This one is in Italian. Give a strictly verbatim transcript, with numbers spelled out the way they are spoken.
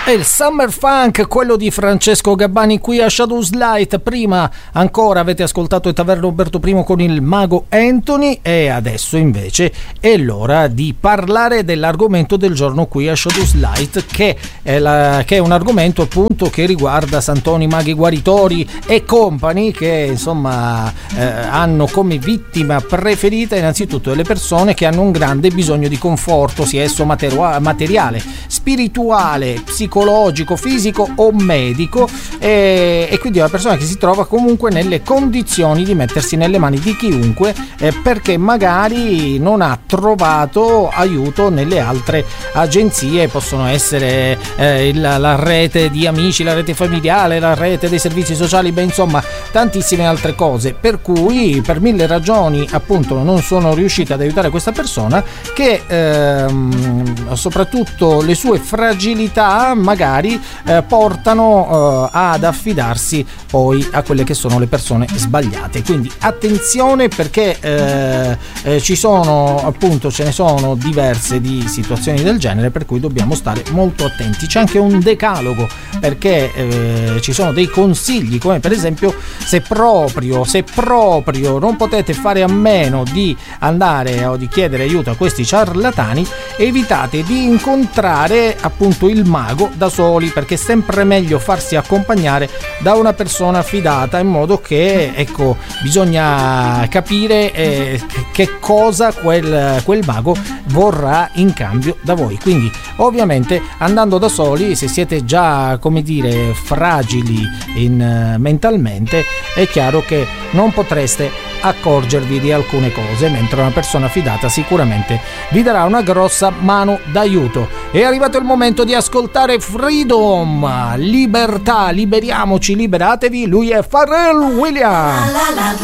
È il Summer Funk, quello di Francesco Gabbani qui a Shadows Light. Prima ancora avete ascoltato il Taverna Umberto I con il mago Anthony, e adesso invece è l'ora di parlare dell'argomento del giorno qui a Shadows Light, che è, la, che è un argomento appunto che riguarda Santoni, maghi guaritori e compagni, che insomma eh, hanno come vittima preferita innanzitutto delle persone che hanno un grande bisogno di conforto, sia esso materia- materiale, spirituale, psicologico, psicologico, fisico o medico, e, e quindi è una persona che si trova comunque nelle condizioni di mettersi nelle mani di chiunque eh, perché magari non ha trovato aiuto nelle altre agenzie. Possono essere eh, il, la rete di amici, la rete familiare, la rete dei servizi sociali, beh insomma tantissime altre cose, per cui per mille ragioni appunto non sono riuscita ad aiutare questa persona che ehm, soprattutto le sue fragilità magari eh, portano eh, ad affidarsi poi a quelle che sono le persone sbagliate. Quindi attenzione, perché eh, eh, ci sono appunto ce ne sono diverse di situazioni del genere, per cui dobbiamo stare molto attenti. C'è anche un decalogo, perché eh, ci sono dei consigli, come per esempio se proprio se proprio non potete fare a meno di andare o di chiedere aiuto a questi ciarlatani, evitate di incontrare appunto il mago da soli, perché è sempre meglio farsi accompagnare da una persona fidata, in modo che ecco bisogna capire eh, che cosa quel, quel mago vorrà in cambio da voi. Quindi ovviamente andando da soli, se siete già come dire fragili in, uh, mentalmente, è chiaro che non potreste accorgervi di alcune cose, mentre una persona fidata sicuramente vi darà una grossa mano d'aiuto. È arrivato il momento di ascoltare Freedom, libertà, liberiamoci, liberatevi. Lui è Pharrell Williams.